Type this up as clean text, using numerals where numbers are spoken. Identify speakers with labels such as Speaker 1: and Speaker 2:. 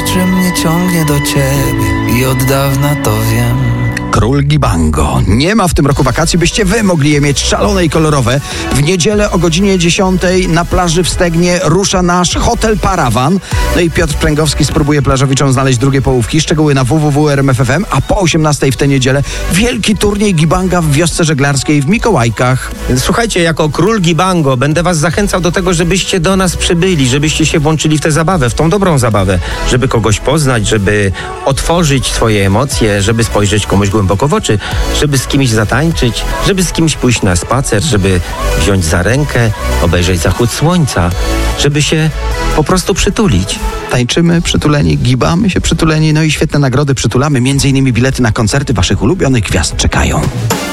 Speaker 1: że mnie ciągnie do ciebie i od dawna to wiem.
Speaker 2: Król Gibango. Nie ma w tym roku wakacji, byście wy mogli je mieć szalone i kolorowe. W niedzielę o godzinie 10 na plaży w Stegnie rusza nasz hotel Parawan. No i Piotr Pręgowski spróbuje plażowiczom znaleźć drugie połówki. Szczegóły na www.rmf.fm, a po 18 w tę niedzielę wielki turniej Gibanga w wiosce żeglarskiej w Mikołajkach.
Speaker 3: Słuchajcie, jako król Gibango będę was zachęcał do tego, żebyście do nas przybyli, żebyście się włączyli w tę zabawę, w tą dobrą zabawę, żeby kogoś poznać, żeby otworzyć swoje emocje, żeby spojrzeć komuś głęboko w oczy, żeby z kimś zatańczyć, żeby z kimś pójść na spacer, żeby wziąć za rękę, obejrzeć zachód słońca, żeby się po prostu przytulić.
Speaker 2: Tańczymy przytuleni, gibamy się przytuleni, no i świetne nagrody przytulamy, m.in. bilety na koncerty waszych ulubionych gwiazd czekają.